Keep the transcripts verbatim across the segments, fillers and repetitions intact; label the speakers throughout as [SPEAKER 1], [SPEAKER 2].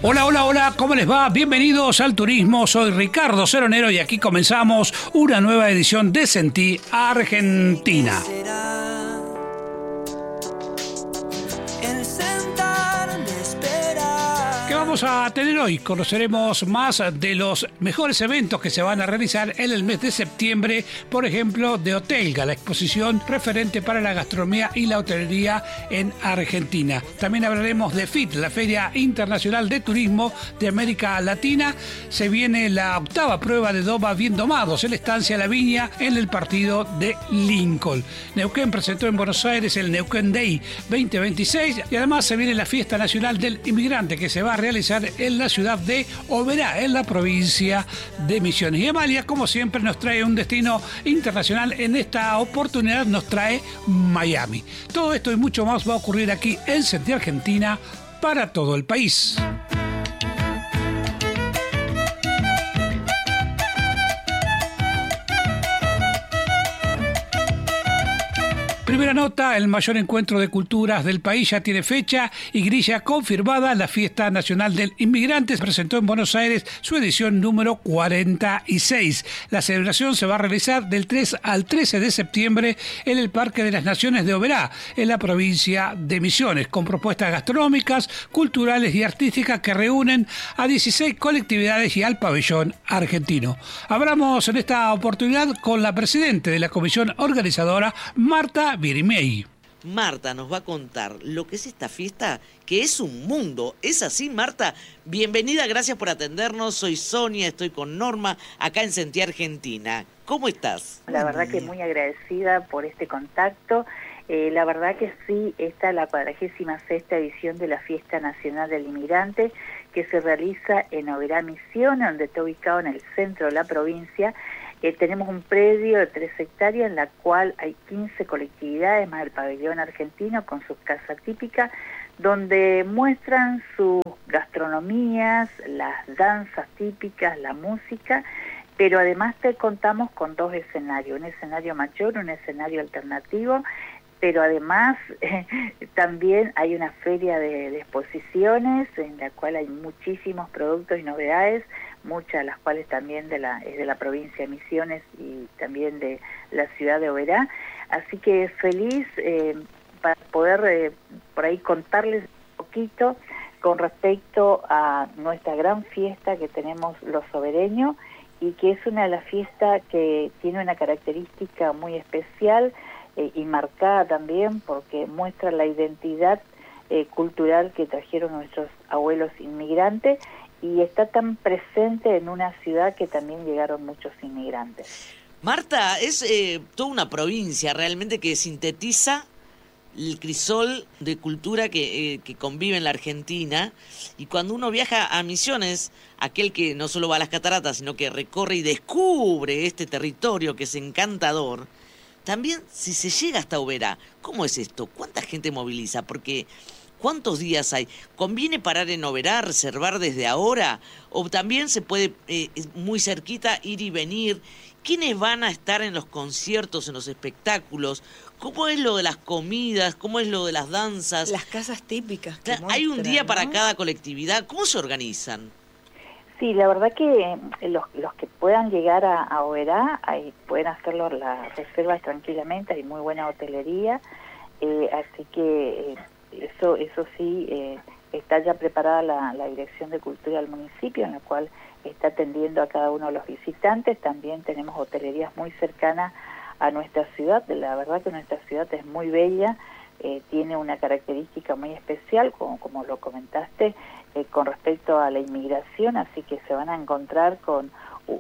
[SPEAKER 1] Hola, hola, hola, ¿cómo les va? Bienvenidos al Turismo, soy Ricardo Ceronero y aquí comenzamos una nueva edición de Sentí Argentina. ¿Qué vamos a tener hoy? Conoceremos más de los mejores eventos que se van a realizar en el mes de septiembre, por ejemplo, de Hotelga, la exposición referente para la gastronomía y la hotelería en Argentina. También hablaremos de F I T, la Feria Internacional de Turismo de América Latina. Se viene la octava prueba de Doma Bien Domados en la estancia La Viña en el partido de Lincoln. Neuquén presentó en Buenos Aires el Neuquén Day veinte veintiséis y además se viene la Fiesta Nacional del Inmigrante que se va a realizar en la ciudad de Oberá, en la provincia de Misiones. Y Amalia, como siempre, nos trae un destino internacional. En esta oportunidad nos trae Miami. Todo esto y mucho más va a ocurrir aquí en Sentí Argentina para todo el país. Primera nota, el mayor encuentro de culturas del país ya tiene fecha y grilla confirmada. La Fiesta Nacional del Inmigrante presentó en Buenos Aires su edición número cuarenta y seis. La celebración se va a realizar del tres al trece de septiembre en el Parque de las Naciones de Oberá, en la provincia de Misiones, con propuestas gastronómicas, culturales y artísticas que reúnen a dieciséis colectividades y al pabellón argentino. Hablamos en esta oportunidad con la presidenta de la comisión organizadora, Marta Birimey.
[SPEAKER 2] Marta nos va a contar lo que es esta fiesta, que es un mundo. ¿Es así, Marta? Bienvenida, gracias por atendernos. Soy Sonia, estoy con Norma, acá en Sentí Argentina. ¿Cómo estás?
[SPEAKER 3] La verdad que muy agradecida por este contacto. Eh, la verdad que sí, esta es la cuadragésima sexta edición de la Fiesta Nacional del Inmigrante, que se realiza en Oberá Misiones, donde está ubicado en el centro de la provincia. Eh, tenemos un predio de tres hectáreas en la cual hay quince colectividades más el pabellón argentino con sus casas típicas, donde muestran sus gastronomías, las danzas típicas, la música, pero además te contamos con dos escenarios, un escenario mayor, un escenario alternativo, pero además eh, también hay una feria de, de exposiciones en la cual hay muchísimos productos y novedades, muchas de las cuales también de la, es de la provincia de Misiones y también de la ciudad de Oberá. Así que feliz eh, para poder eh, por ahí contarles un poquito con respecto a nuestra gran fiesta que tenemos los obereños y que es una de las fiestas que tiene una característica muy especial eh, y marcada también porque muestra la identidad eh, cultural que trajeron nuestros abuelos inmigrantes y está tan presente en una ciudad que también llegaron muchos inmigrantes.
[SPEAKER 2] Marta, es eh, toda una provincia realmente que sintetiza el crisol de cultura que, eh, que convive en la Argentina, y cuando uno viaja a Misiones, aquel que no solo va a las cataratas, sino que recorre y descubre este territorio que es encantador, también si se llega hasta Oberá, ¿cómo es esto? ¿Cuánta gente moviliza? Porque ¿cuántos días hay? ¿Conviene parar en Oberá, reservar desde ahora? ¿O también se puede, eh, muy cerquita, ir y venir? ¿Quiénes van a estar en los conciertos, en los espectáculos? ¿Cómo es lo de las comidas? ¿Cómo es lo de las danzas?
[SPEAKER 4] Las casas típicas. Que
[SPEAKER 2] Claro, hay un
[SPEAKER 4] muestran,
[SPEAKER 2] día
[SPEAKER 4] ¿no?
[SPEAKER 2] para cada colectividad. ¿Cómo se organizan?
[SPEAKER 3] Sí, la verdad que los, los que puedan llegar a, a Oberá, ahí pueden hacerlo las reservas tranquilamente, hay muy buena hotelería, eh, así que... Eh, Eso eso sí, eh, está ya preparada la, la Dirección de Cultura del municipio, en la cual está atendiendo a cada uno de los visitantes. También tenemos hotelerías muy cercanas a nuestra ciudad. La verdad que nuestra ciudad es muy bella, eh, tiene una característica muy especial, como, como lo comentaste, eh, con respecto a la inmigración, así que se van a encontrar con,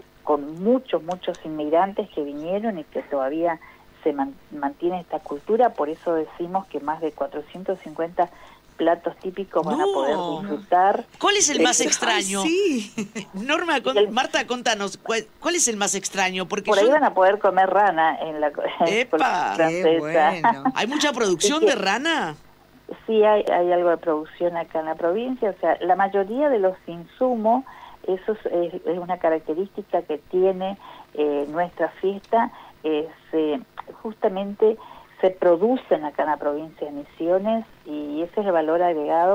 [SPEAKER 3] con muchos, muchos inmigrantes que vinieron y que todavía se man, mantiene esta cultura. Por eso decimos que más de cuatrocientos cincuenta platos típicos van
[SPEAKER 2] no.
[SPEAKER 3] a poder disfrutar.
[SPEAKER 2] ¿Cuál es el
[SPEAKER 3] de
[SPEAKER 2] más
[SPEAKER 3] este...
[SPEAKER 2] extraño?
[SPEAKER 4] Ay, sí.
[SPEAKER 2] Norma, con,
[SPEAKER 3] el...
[SPEAKER 2] Marta, contanos, ¿cuál, ¿cuál es el más extraño? Porque
[SPEAKER 3] por
[SPEAKER 2] yo...
[SPEAKER 3] ahí van a poder comer rana en la
[SPEAKER 2] ¡Epa!
[SPEAKER 3] francesa.
[SPEAKER 4] Bueno.
[SPEAKER 2] ¿Hay mucha producción
[SPEAKER 3] que,
[SPEAKER 2] de rana?
[SPEAKER 3] Sí, hay, hay algo de producción acá en la provincia. O sea, la mayoría de los insumos, eso es, es una característica que tiene eh, nuestra fiesta, es eh, justamente se producen acá en la provincia de Misiones y ese es el valor agregado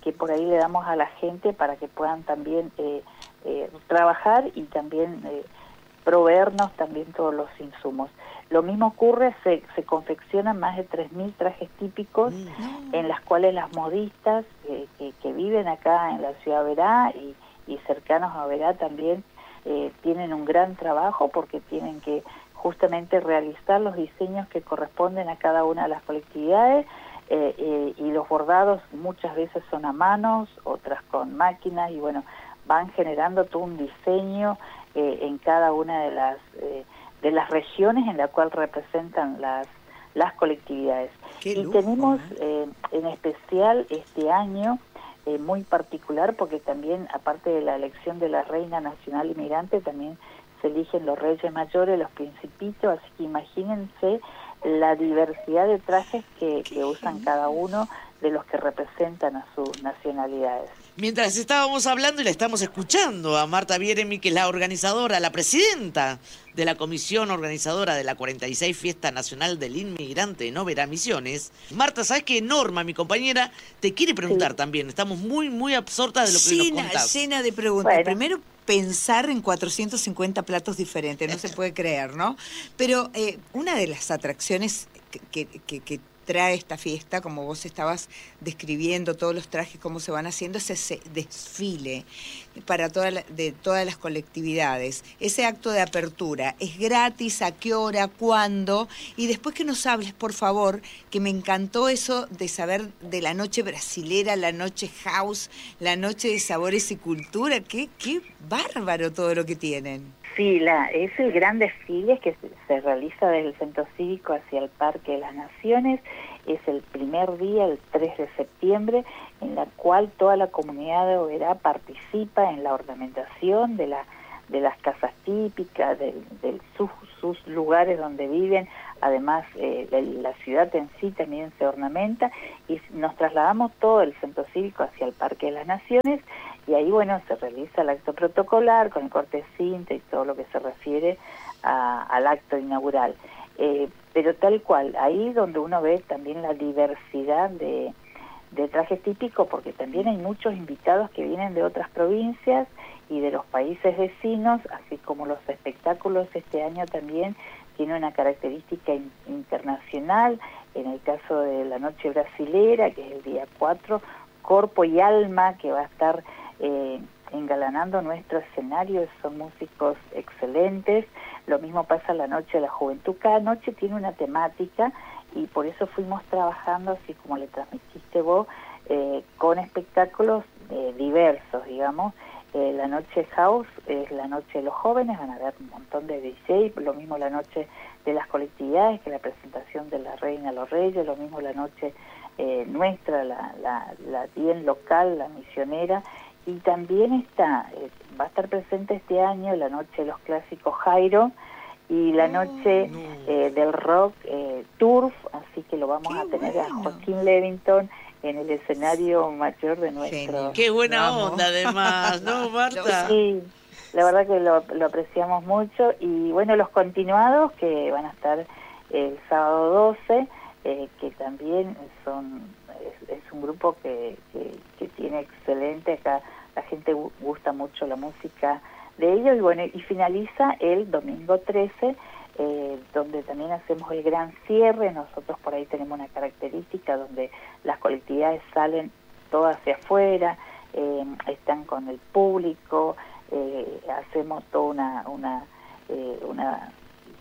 [SPEAKER 3] que por ahí le damos a la gente para que puedan también eh, eh, trabajar y también eh, proveernos también todos los insumos. Lo mismo ocurre, se, se confeccionan más de tres mil trajes típicos mm. en las cuales las modistas eh, que, que viven acá en la ciudad de Oberá y, y cercanos a Oberá también eh, tienen un gran trabajo porque tienen que justamente realizar los diseños que corresponden a cada una de las colectividades eh, eh, y los bordados muchas veces son a manos, otras con máquinas y bueno, van generando todo un diseño eh, en cada una de las eh, de las regiones en la cual representan las las colectividades.
[SPEAKER 4] Qué
[SPEAKER 3] y
[SPEAKER 4] lujo,
[SPEAKER 3] tenemos
[SPEAKER 4] ¿eh?
[SPEAKER 3] eh, en especial este año eh, muy particular porque también aparte de la elección de la Reina Nacional Inmigrante también se eligen los Reyes Mayores, los Principitos, así que imagínense la diversidad de trajes que, que usan cada uno de los que representan a sus nacionalidades.
[SPEAKER 2] Mientras estábamos hablando y la estamos escuchando a Marta Bieremi, que es la organizadora, la presidenta de la comisión organizadora de la cuarenta y seis Fiesta Nacional del Inmigrante en Oberá Misiones. Marta, ¿sabes que Norma, mi compañera, te quiere preguntar sí. también? Estamos muy, muy absortas de lo que
[SPEAKER 4] llena,
[SPEAKER 2] nos contás.
[SPEAKER 4] Llena de preguntas.
[SPEAKER 3] Bueno.
[SPEAKER 4] Primero, pensar en cuatrocientos cincuenta platos diferentes, no se puede creer, ¿no? Pero eh, una de las atracciones que, que, que, que trae esta fiesta, como vos estabas describiendo todos los trajes, cómo se van haciendo, es ese desfile para toda la, de todas las colectividades, ese acto de apertura, ¿es gratis? ¿A qué hora? ¿Cuándo? Y después que nos hables, por favor, que me encantó eso de saber de la noche brasilera, la noche house, la noche de sabores y cultura, qué, qué bárbaro todo lo que tienen.
[SPEAKER 3] Sí, la, es el gran desfile que se, se realiza desde el Centro Cívico hacia el Parque de las Naciones. Es el primer día, el tres de septiembre, en la cual toda la comunidad de Oberá participa en la ornamentación de, la, de las casas típicas, de, de sus, sus lugares donde viven. Además, eh, de la ciudad en sí también se ornamenta y nos trasladamos todo el Centro Cívico hacia el Parque de las Naciones. Y ahí, bueno, se realiza el acto protocolar con el corte de cinta y todo lo que se refiere a, al acto inaugural. Eh, pero tal cual, ahí donde uno ve también la diversidad de, de trajes típicos, porque también hay muchos invitados que vienen de otras provincias y de los países vecinos, así como los espectáculos este año también tiene una característica in, internacional. En el caso de la Noche Brasilera, que es el día cuatro, Corpo y Alma, que va a estar Eh, engalanando nuestro escenario, son músicos excelentes. Lo mismo pasa la Noche de la Juventud. Cada noche tiene una temática y por eso fuimos trabajando, así como le transmitiste vos, eh, con espectáculos eh, diversos, digamos. Eh, la Noche House es la Noche de los Jóvenes, van a haber un montón de D J, lo mismo la Noche de las Colectividades, que es la presentación de la Reina, los Reyes, lo mismo la Noche eh, nuestra, la, la, la bien local, la misionera. Y también está, eh, va a estar presente este año la Noche de los Clásicos Jairo y la Noche no, no. Eh, del Rock eh, Turf, así que lo vamos Qué a tener bueno. a Joaquín Levington en el escenario mayor de nuestro...
[SPEAKER 2] Genio. Qué buena Vamos. onda además, ¿no, Marta?
[SPEAKER 3] Sí, la verdad que lo, lo apreciamos mucho y bueno, los continuados que van a estar el sábado doce, eh, que también son... Es, es un grupo que, que, que tiene excelente, acá la gente gusta mucho la música de ellos y bueno, y finaliza el domingo trece, eh, donde también hacemos el gran cierre. Nosotros por ahí tenemos una característica donde las colectividades salen todas hacia afuera, eh, están con el público, eh, hacemos toda una, una, eh, una,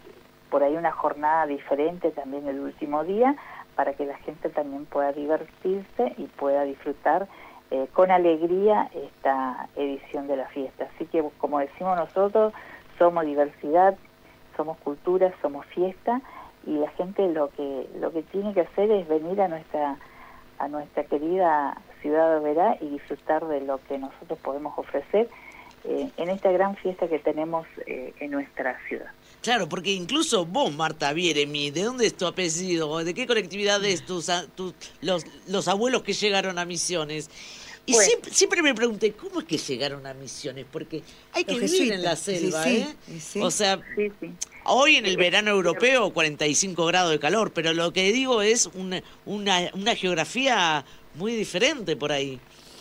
[SPEAKER 3] por ahí una jornada diferente también el último día, para que la gente también pueda divertirse y pueda disfrutar eh, con alegría esta edición de la fiesta. Así que, como decimos nosotros, somos diversidad, somos cultura, somos fiesta, y la gente lo que lo que tiene que hacer es venir a nuestra a nuestra querida ciudad de Oberá y disfrutar de lo que nosotros podemos ofrecer eh, en esta gran fiesta que tenemos eh, en nuestra ciudad.
[SPEAKER 2] Claro, porque incluso vos, Marta Bieremi, ¿de dónde es tu apellido? ¿De qué colectividad es tus, tus, los, los abuelos que llegaron a Misiones? Y bueno. siempre, siempre me pregunté, ¿cómo es que llegaron a Misiones? Porque hay que vivir jesuita. en la selva, sí, sí, ¿eh? Sí. O sea, sí, sí. hoy en el verano europeo, cuarenta y cinco grados de calor, pero lo que digo es una, una, una geografía muy diferente por ahí.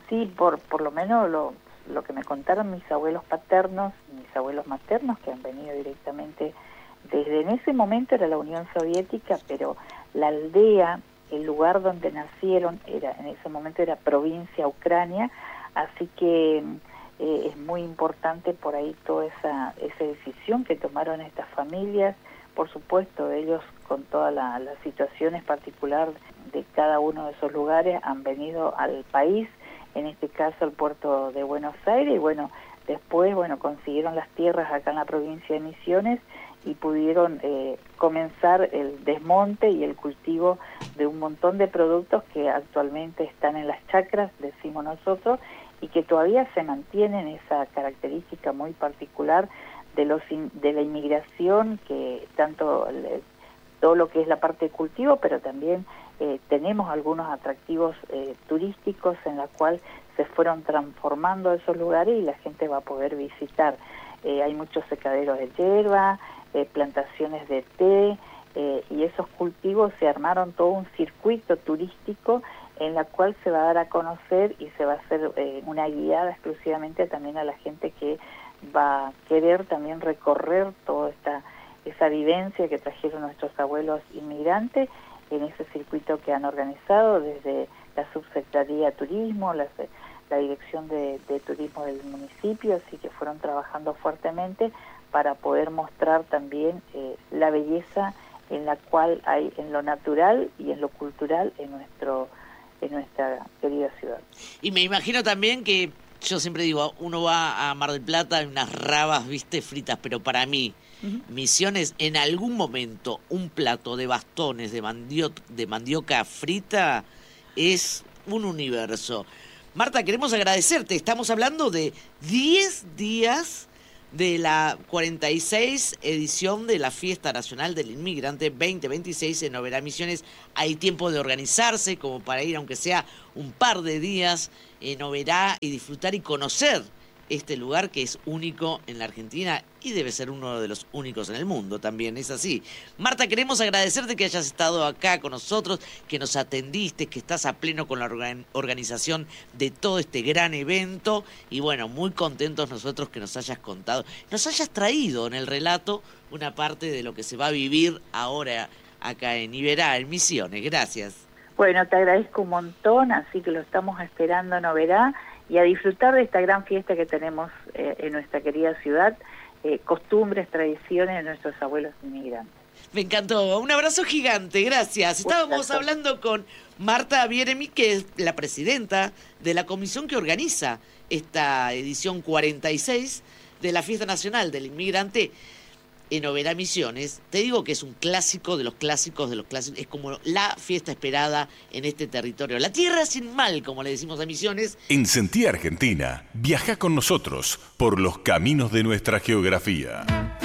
[SPEAKER 3] Sí, por, por lo menos lo, lo que me contaron mis abuelos paternos, mis abuelos maternos, que han venido directamente desde en ese momento era la Unión Soviética, pero la aldea, el lugar donde nacieron, era en ese momento era provincia Ucrania, así que eh, es muy importante por ahí toda esa, esa decisión que tomaron estas familias. Por supuesto, ellos con todas la, las situaciones particulares de cada uno de esos lugares han venido al país, en este caso al puerto de Buenos Aires, y bueno, después bueno consiguieron las tierras acá en la provincia de Misiones y pudieron eh, comenzar el desmonte y el cultivo de un montón de productos que actualmente están en las chacras, decimos nosotros, y que todavía se mantienen esa característica muy particular de los in, de la inmigración, que tanto le, todo lo que es la parte de cultivo, pero también eh, tenemos algunos atractivos eh, turísticos en la cual se fueron transformando esos lugares y la gente va a poder visitar. Eh, hay muchos secaderos de hierba, eh, plantaciones de té, eh, y esos cultivos se armaron todo un circuito turístico en la cual se va a dar a conocer y se va a hacer eh, una guiada exclusivamente también a la gente que va a querer también recorrer toda esta esa vivencia que trajeron nuestros abuelos inmigrantes en ese circuito que han organizado desde la Subsecretaría de Turismo, la, la Dirección de, de Turismo del municipio, así que fueron trabajando fuertemente para poder mostrar también eh, la belleza en la cual hay en lo natural y en lo cultural en nuestro en nuestra querida ciudad.
[SPEAKER 2] Y me imagino también que, yo siempre digo, uno va a Mar del Plata, hay unas rabas, viste, fritas, pero para mí, uh-huh. Misiones, en algún momento, un plato de bastones de, mandio, de mandioca frita es un universo. Marta, queremos agradecerte, estamos hablando de diez días de la cuarenta y seis edición de la Fiesta Nacional del Inmigrante veinte veintiséis en Oberá Misiones. Hay tiempo de organizarse como para ir, aunque sea un par de días, en Oberá y disfrutar y conocer este lugar que es único en la Argentina y debe ser uno de los únicos en el mundo también, es así. Marta, queremos agradecerte que hayas estado acá con nosotros, que nos atendiste, que estás a pleno con la organ- organización de todo este gran evento y bueno, muy contentos nosotros que nos hayas contado, nos hayas traído en el relato una parte de lo que se va a vivir ahora acá en Iberá, en Misiones. Gracias.
[SPEAKER 3] Bueno, te agradezco un montón, así que lo estamos esperando en Oberá y a disfrutar de esta gran fiesta que tenemos eh, en nuestra querida ciudad, eh, costumbres, tradiciones de nuestros abuelos inmigrantes.
[SPEAKER 2] Me encantó, un abrazo gigante, gracias. Estábamos hablando con Marta Bieremi, que es la presidenta de la comisión que organiza esta edición cuarenta y seis de la Fiesta Nacional del Inmigrante en Oberá Misiones. Te digo que es un clásico de los clásicos de los clásicos, es como la fiesta esperada en este territorio. La tierra sin mal, como le decimos a Misiones.
[SPEAKER 5] En Sentía Argentina, viaja con nosotros por los caminos de nuestra geografía.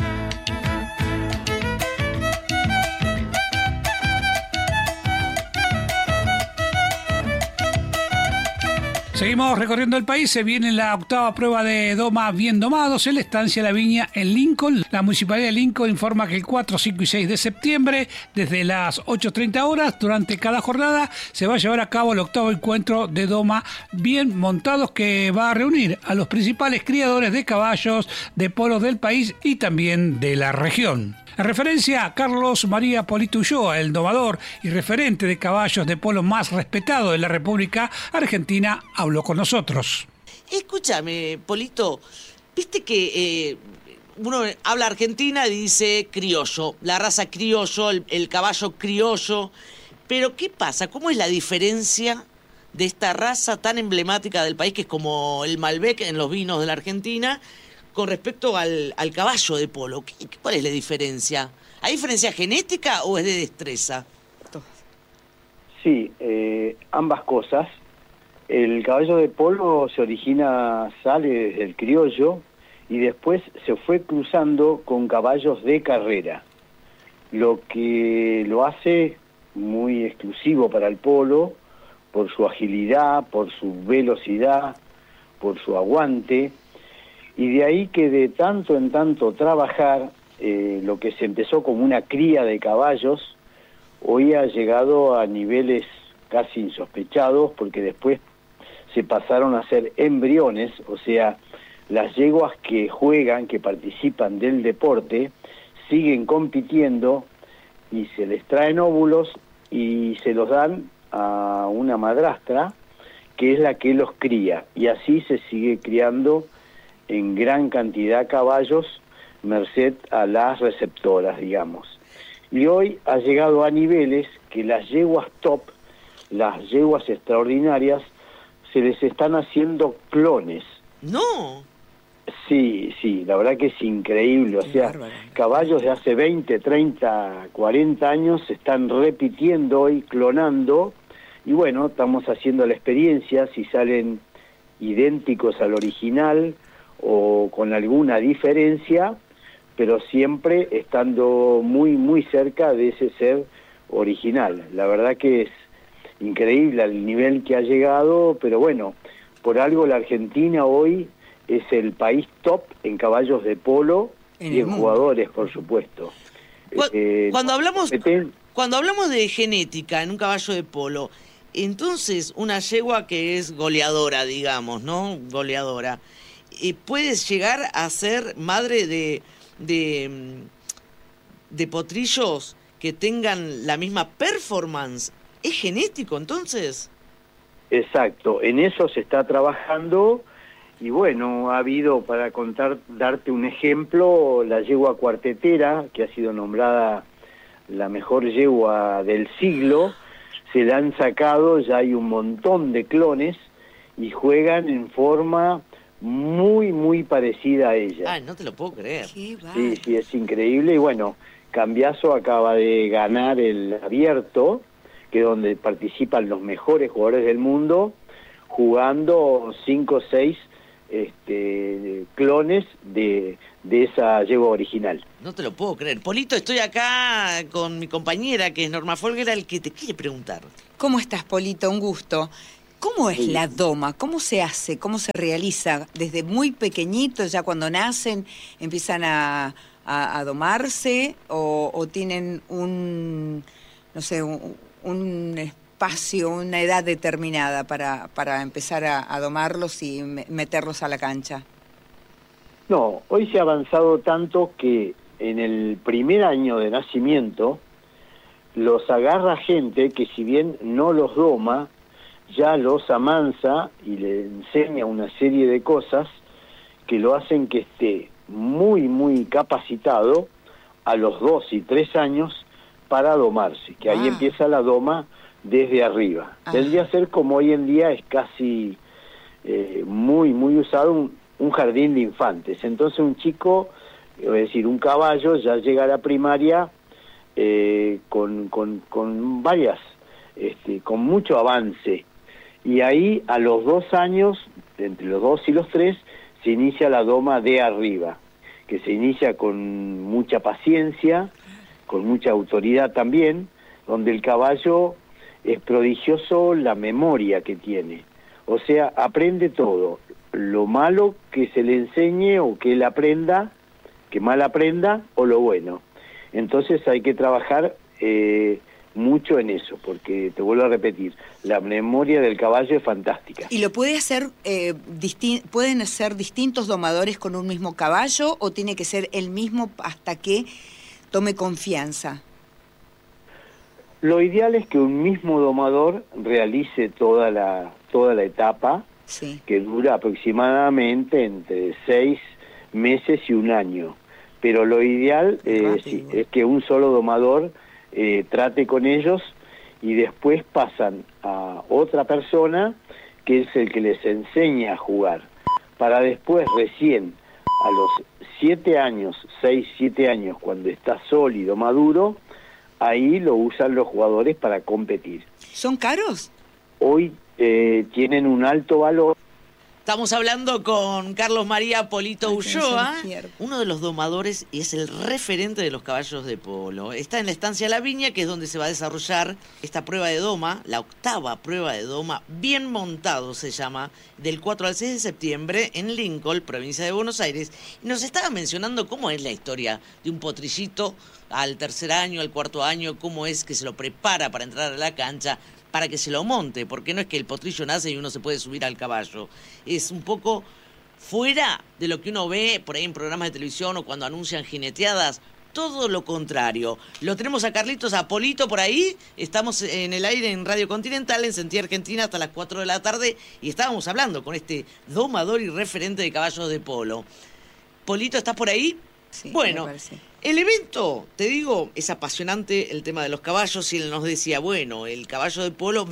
[SPEAKER 1] Seguimos recorriendo el país, se viene la octava prueba de Doma Bien Domados en la estancia La Viña en Lincoln. La Municipalidad de Lincoln informa que el cuatro, cinco y seis de septiembre, desde las ocho treinta horas, durante cada jornada, se va a llevar a cabo el octavo encuentro de Doma Bien Montados, que va a reunir a los principales criadores de caballos de polos del país y también de la región. En referencia a Carlos María Polito Ulloa, el domador y referente de caballos de polo más respetado de la República Argentina, habló con nosotros.
[SPEAKER 2] Escúchame, Polito, viste que eh, uno habla Argentina y dice criollo, la raza criollo, el, el caballo criollo, pero ¿qué pasa? ¿Cómo es la diferencia de esta raza tan emblemática del país, que es como el Malbec en los vinos de la Argentina, con respecto al, al caballo de polo? ¿Qué, ¿Cuál es la diferencia? ¿Hay diferencia genética o es de destreza?
[SPEAKER 6] Sí, eh, ambas cosas. El caballo de polo se origina, sale desde el criollo y después se fue cruzando con caballos de carrera, lo que lo hace muy exclusivo para el polo por su agilidad, por su velocidad, por su aguante. Y de ahí que de tanto en tanto trabajar, eh, lo que se empezó como una cría de caballos, hoy ha llegado a niveles casi insospechados, porque después se pasaron a ser embriones, o sea, las yeguas que juegan, que participan del deporte, siguen compitiendo y se les traen óvulos y se los dan a una madrastra que es la que los cría, y así se sigue criando en gran cantidad caballos merced a las receptoras, digamos. Y hoy ha llegado a niveles que las yeguas top, las yeguas extraordinarias, se les están haciendo clones.
[SPEAKER 2] ¡No!
[SPEAKER 6] Sí, sí, la verdad que es increíble. O sea, caballos de hace veinte, treinta, cuarenta años se están repitiendo hoy, clonando, y bueno, estamos haciendo la experiencia, si salen idénticos al original o con alguna diferencia, pero siempre estando muy, muy cerca de ese ser original. La verdad que es increíble el nivel que ha llegado, pero bueno, por algo la Argentina hoy es el país top en caballos de polo y en jugadores, por supuesto.
[SPEAKER 2] Cu-
[SPEAKER 6] Eh,
[SPEAKER 2] cuando hablamos
[SPEAKER 6] meten-
[SPEAKER 2] cuando hablamos de genética en un caballo de polo, entonces una yegua que es goleadora, digamos, ¿no? Goleadora, eh, ¿puedes llegar a ser madre de, de, mm, de potrillos que tengan la misma performance? ¿Es genético entonces?
[SPEAKER 6] Exacto, en eso se está trabajando. Y bueno, ha habido, para contar, darte un ejemplo, la yegua cuartetera, que ha sido nombrada la mejor yegua del siglo, se la han sacado, ya hay un montón de clones, y juegan en forma muy, muy parecida a ella.
[SPEAKER 2] Ah, no te lo puedo creer.
[SPEAKER 4] Qué
[SPEAKER 6] Sí, sí, es increíble. Y bueno, Cambiaso acaba de ganar el abierto, que es donde participan los mejores jugadores del mundo, jugando cinco o seis este, clones de, de esa yegua original.
[SPEAKER 2] No te lo puedo creer. Polito, estoy acá con mi compañera, que es Norma Folguera, el que te quiere preguntar.
[SPEAKER 4] ¿Cómo estás, Polito? Un gusto. ¿Cómo es
[SPEAKER 6] Sí.
[SPEAKER 4] la doma? ¿Cómo se hace? ¿Cómo se realiza? Desde muy pequeñitos, ya cuando nacen, empiezan a, a, a domarse o, o tienen un, no sé, un, un espacio, una edad determinada para, para empezar a, a domarlos y me- meterlos a la cancha.
[SPEAKER 6] No, hoy se ha avanzado tanto que en el primer año de nacimiento los agarra gente que, si bien no los doma, ya los amansa y le enseña una serie de cosas que lo hacen que esté muy, muy capacitado a los dos y tres años para domarse, que ahí
[SPEAKER 4] Ah.
[SPEAKER 6] empieza la doma desde arriba.
[SPEAKER 4] Ah.
[SPEAKER 6] Tendría que ser, como hoy en día es casi eh, muy, muy usado, un, un jardín de infantes. Entonces un chico, es decir, un caballo, ya llega a la primaria eh, con, con, con varias, este, con mucho avance. Y ahí a los dos años, entre los dos y los tres, se inicia la doma de arriba, que se inicia con mucha paciencia, con mucha autoridad también, donde el caballo es prodigioso la memoria que tiene. O sea, aprende todo. Lo malo que se le enseñe o que él aprenda, que mal aprenda, o lo bueno. Entonces hay que trabajar eh, mucho en eso, porque te vuelvo a repetir, la memoria del caballo es fantástica.
[SPEAKER 4] ¿Y lo puede hacer, eh, distin- pueden ser distintos domadores con un mismo caballo o tiene que ser el mismo hasta que tome confianza?
[SPEAKER 6] Lo ideal es que un mismo domador realice toda la, toda la etapa,
[SPEAKER 4] Sí.
[SPEAKER 6] que dura aproximadamente entre seis meses y un año. Pero lo ideal eh,
[SPEAKER 4] Rápido.
[SPEAKER 6] sí, es que un solo domador eh, trate con ellos y después pasan a otra persona que es el que les enseña a jugar, para después recién a los siete años, seis, siete años, cuando está sólido, maduro, ahí lo usan los jugadores para competir.
[SPEAKER 4] ¿Son caros?
[SPEAKER 6] Hoy eh, tienen un alto valor.
[SPEAKER 2] Estamos hablando con Carlos María Polito
[SPEAKER 4] Ay, que no se
[SPEAKER 2] Ulloa,
[SPEAKER 4] me pierda.
[SPEAKER 2] uno de los domadores y es el referente de los caballos de polo. Está en la estancia La Viña, que es donde se va a desarrollar esta prueba de doma, la octava prueba de doma, bien montado se llama, del cuatro al seis de septiembre en Lincoln, provincia de Buenos Aires. Y nos estaba mencionando cómo es la historia de un potrillito al tercer año, al cuarto año, cómo es que se lo prepara para entrar a la cancha. para que se lo monte, porque no es que el potrillo nace y uno se puede subir al caballo. Es un poco fuera de lo que uno ve por ahí en programas de televisión o cuando anuncian jineteadas. Todo lo contrario. Lo tenemos a Carlitos, a Polito por ahí. Estamos en el aire en Radio Continental, en Sentí Argentina, hasta las cuatro de la tarde. Y estábamos hablando con este domador y referente de caballos de polo. Polito, ¿estás por ahí?
[SPEAKER 4] Sí,
[SPEAKER 2] bueno, el evento, te digo, es apasionante el tema de los caballos. Y él nos decía, bueno, el caballo de polo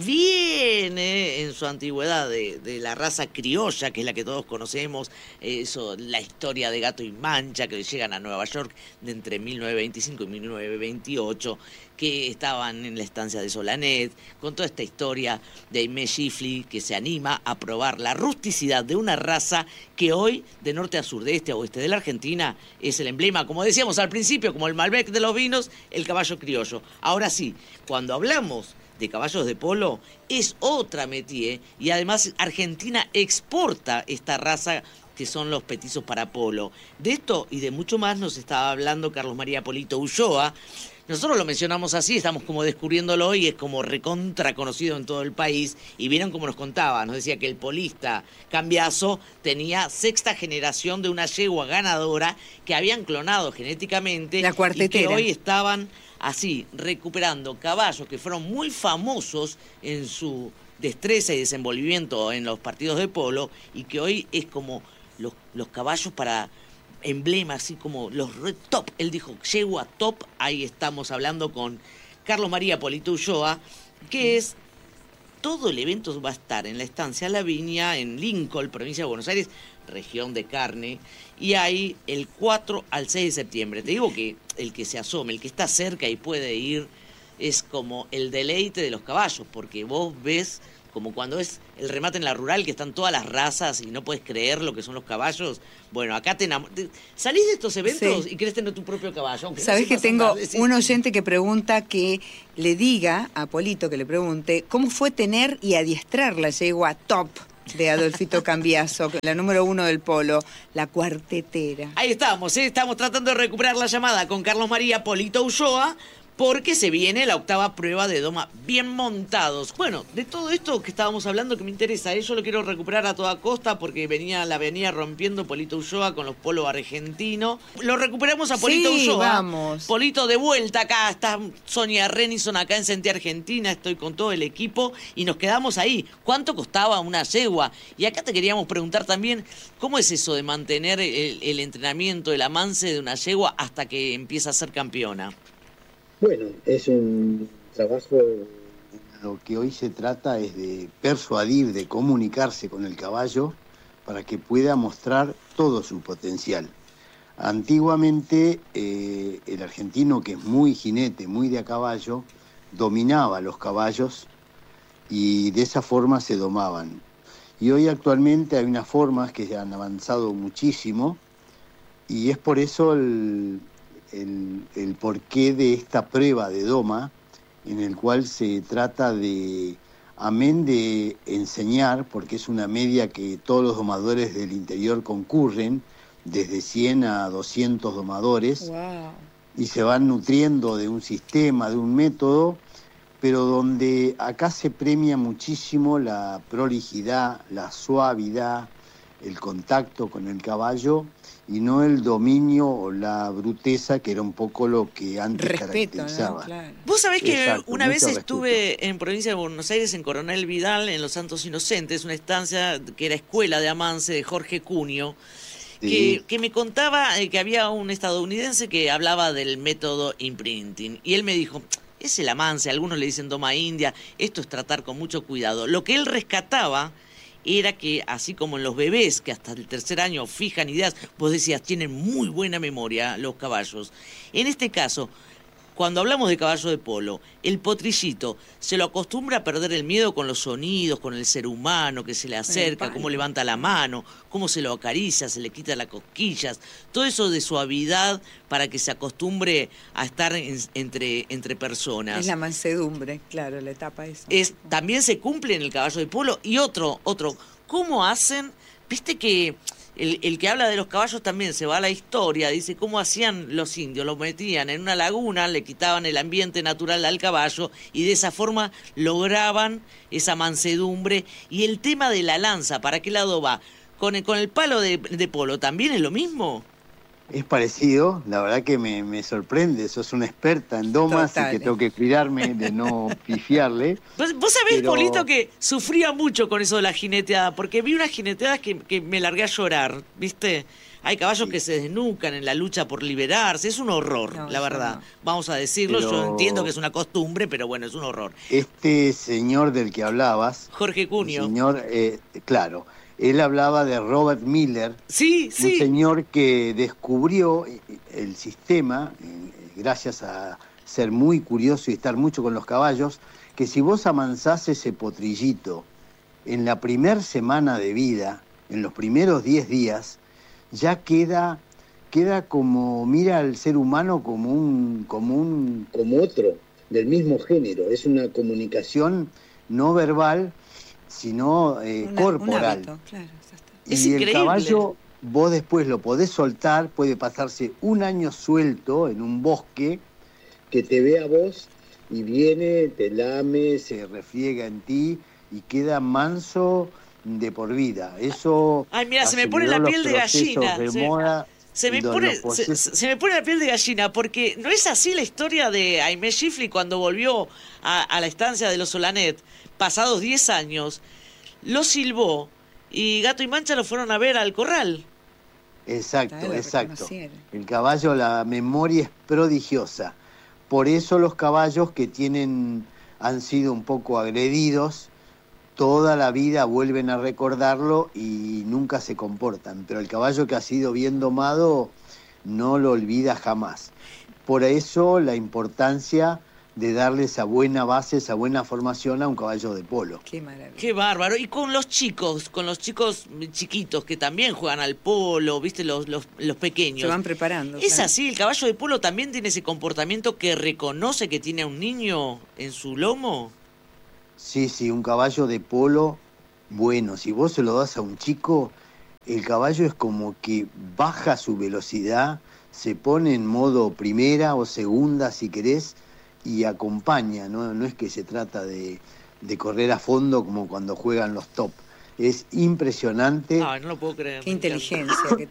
[SPEAKER 2] viene en su antigüedad de, de la raza criolla, que es la que todos conocemos, eso, la historia de Gato y Mancha, que llegan a Nueva York de entre mil novecientos veinticinco y mil novecientos veintiocho, que estaban en la estancia de Solanet, con toda esta historia de Aimé Gifli, que se anima a probar la rusticidad de una raza que hoy, de norte a sur, de este a oeste de la Argentina, es el emblema, como decíamos al principio, como el Malbec de los vinos, el caballo criollo. Ahora sí, cuando hablamos de caballos de polo, es otra métier, y además Argentina exporta esta raza que son los petizos para polo. De esto y de mucho más nos estaba hablando Carlos María Polito Ulloa. Nosotros lo mencionamos así, estamos como descubriéndolo y es como recontra conocido en todo el país. Y vieron cómo nos contaba, nos decía que el polista Cambiaso tenía sexta generación de una yegua ganadora que habían clonado genéticamente.
[SPEAKER 4] La cuartetera.
[SPEAKER 2] Y que hoy estaban así, recuperando caballos que fueron muy famosos en su destreza y desenvolvimiento en los partidos de polo y que hoy es como los, los caballos para emblemas, así como los red top. Él dijo, yegua top. Ahí estamos hablando con Carlos María Polito Ulloa, que es, todo el evento va a estar en la estancia La Viña, en Lincoln, provincia de Buenos Aires, región de carne, y ahí el cuatro al seis de septiembre. Te digo que el que se asome, el que está cerca y puede ir, es como el deleite de los caballos, porque vos ves como cuando es el remate en la rural, que están todas las razas y no puedes creer lo que son los caballos. Bueno, acá te enamor... salís de estos eventos sí. y querés tener tu propio caballo.
[SPEAKER 4] Sabés no que tengo nada, un oyente que pregunta que le diga a Polito, que le pregunte, ¿cómo fue tener y adiestrar la yegua top de Adolfito Cambiaso, la número uno del polo, la cuartetera?
[SPEAKER 2] Ahí estamos, ¿eh? Estamos tratando de recuperar la llamada con Carlos María Polito Ulloa, porque se viene la octava prueba de doma bien montados. Bueno, de todo esto que estábamos hablando que me interesa, ¿eh? Yo lo quiero recuperar a toda costa porque venía la venía rompiendo Polito Ulloa con los polos argentinos. Lo recuperamos a Polito
[SPEAKER 4] sí,
[SPEAKER 2] Ulloa.
[SPEAKER 4] Vamos.
[SPEAKER 2] Polito de vuelta acá, está Sonia Renison acá en Sentí Argentina, estoy con todo el equipo y nos quedamos ahí. ¿Cuánto costaba una yegua? Y acá te queríamos preguntar también, ¿cómo es eso de mantener el, el entrenamiento, el amance de una yegua hasta que empieza a ser campeona?
[SPEAKER 7] Bueno, es un trabajo, lo que hoy se trata es de persuadir, de comunicarse con el caballo para que pueda mostrar todo su potencial. Antiguamente eh, el argentino, que es muy jinete, muy de a caballo, dominaba los caballos y de esa forma se domaban. Y hoy actualmente hay unas formas que han avanzado muchísimo y es por eso el... El, el porqué de esta prueba de doma, en el cual se trata de, amén de enseñar, porque es una media que todos los domadores del interior concurren, desde cien a doscientos domadores,
[SPEAKER 4] wow.
[SPEAKER 7] Y se van nutriendo de un sistema, de un método, pero donde acá se premia muchísimo la prolijidad, la suavidad, el contacto con el caballo, y no el dominio o la bruteza, que era un poco lo que antes
[SPEAKER 4] respeto,
[SPEAKER 7] caracterizaba.
[SPEAKER 4] ¿no? Claro.
[SPEAKER 2] Vos sabés que
[SPEAKER 7] Exacto,
[SPEAKER 2] una vez
[SPEAKER 7] respeto.
[SPEAKER 2] estuve en provincia de Buenos Aires, en Coronel Vidal, en Los Santos Inocentes, una estancia que era escuela de amance de Jorge Cunio,
[SPEAKER 7] Sí.
[SPEAKER 2] que, que me contaba eh, que había un estadounidense que hablaba del método imprinting. Y él me dijo, es el amance, algunos le dicen doma india, esto es tratar con mucho cuidado. Lo que él rescataba era que, así como en los bebés, que hasta el tercer año fijan ideas, vos decías, tienen muy buena memoria los caballos. En este caso, cuando hablamos de caballo de polo, el potrillito se lo acostumbra a perder el miedo con los sonidos, con el ser humano que se le acerca, cómo levanta la mano, cómo se lo acaricia, se le quita las cosquillas, todo eso de suavidad para que se acostumbre a estar en, entre, entre personas.
[SPEAKER 4] Es la mansedumbre, claro, la etapa esa.
[SPEAKER 2] Es, también se cumple en el caballo de polo. Y otro, otro, ¿cómo hacen? Viste que el, el que habla de los caballos también se va a la historia, dice cómo hacían los indios, los metían en una laguna, le quitaban el ambiente natural al caballo y de esa forma lograban esa mansedumbre. Y el tema de la lanza, ¿para qué lado va? ¿Con el, con el palo de, de polo también es lo mismo?
[SPEAKER 7] Es parecido, la verdad que me, me sorprende, sos una experta en domas. Total. Y que tengo que cuidarme de no pifiarle.
[SPEAKER 2] ¿Vos, vos sabés,
[SPEAKER 7] pero...
[SPEAKER 2] Polito, que sufría mucho con eso de la jineteada? Porque vi unas jineteadas que, que me largué a llorar, ¿viste? Hay caballos sí. que se desnucan en la lucha por liberarse, es un horror, no, la verdad. No. Vamos a decirlo, pero... yo entiendo que es una costumbre, pero bueno, es un horror.
[SPEAKER 7] Este señor del que hablabas...
[SPEAKER 2] Jorge Cunio.
[SPEAKER 7] Señor, eh, claro... Él hablaba de Robert Miller,
[SPEAKER 2] sí, sí.
[SPEAKER 7] un señor que descubrió el sistema, gracias a ser muy curioso y estar mucho con los caballos, que si vos amansás ese potrillito en la primer semana de vida, en los primeros diez días, ya queda, queda como, mira al ser humano como un, como un, como otro, del mismo género. Es una comunicación no verbal, sino eh, Una, corporal. Un hábito, claro, y es el increíble. Caballo vos después lo podés soltar, puede pasarse un año suelto en un bosque, que te ve a vos y viene, te lame, se refriega en ti y queda manso de por vida. Eso...
[SPEAKER 2] Ay, mira, se me pone la piel de gallina. De se... moda, Se me, pone, se, se me pone la piel de gallina, porque ¿no es así la historia de Aimé Gifli cuando volvió a, a la estancia de los Solanet? Pasados diez años, lo silbó y Gato y Mancha lo fueron a ver al corral.
[SPEAKER 7] Exacto, claro, exacto. El caballo, la memoria es prodigiosa. Por eso los caballos que tienen, han sido un poco agredidos, toda la vida vuelven a recordarlo y nunca se comportan. Pero el caballo que ha sido bien domado no lo olvida jamás. Por eso la importancia de darle esa buena base, esa buena formación a un caballo de polo.
[SPEAKER 2] Qué maravilla. Qué bárbaro. Y con los chicos, con los chicos chiquitos que también juegan al polo, ¿viste? Los, los, los pequeños.
[SPEAKER 4] Se van preparando.
[SPEAKER 2] ¿Es
[SPEAKER 4] claro.
[SPEAKER 2] así? ¿El caballo de polo también tiene ese comportamiento que reconoce que tiene a un niño en su lomo?
[SPEAKER 7] Sí, sí, un caballo de polo, bueno, si vos se lo das a un chico, el caballo es como que baja su velocidad, se pone en modo primera o segunda, si querés, y acompaña, no, no es que se trata de, de correr a fondo como cuando juegan los top. Es impresionante.
[SPEAKER 2] Ay, no lo puedo creer.
[SPEAKER 4] Qué inteligencia que